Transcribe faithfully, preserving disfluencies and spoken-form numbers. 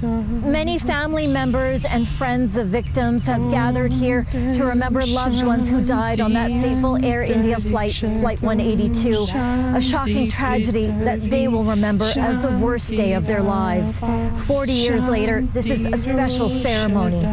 Many family members and friends of victims have gathered here to remember loved ones who died on that fateful Air India flight, Flight one eighty-two, a shocking tragedy that they will remember as the worst day of their lives. forty years later, this is a special ceremony.